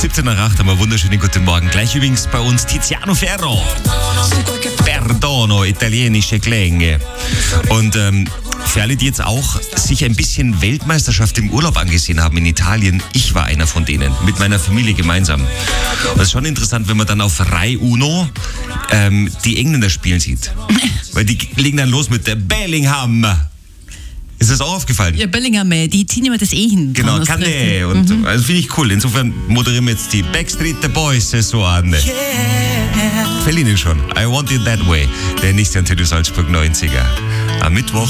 17 nach 8 haben wir wunderschönen guten Morgen. Gleich übrigens bei uns Tiziano Ferro. Perdono, italienische Klänge. Und für alle, die jetzt auch sich ein bisschen Weltmeisterschaft im Urlaub angesehen haben in Italien, ich war einer von denen, mit meiner Familie gemeinsam. Und das ist schon interessant, wenn man dann auf Rai Uno die Engländer spielen sieht. Weil die legen dann los mit der Bellingham. Ist das auch aufgefallen? Ja, Bellingham, die ziehen immer das hin. Genau, Kané. Und also finde ich cool. Insofern moderieren wir jetzt die Backstreet Boys Saison an. Verliehen schon. I Want It That Way. Der nächste Antenne Salzburg 90er. Am Mittwoch.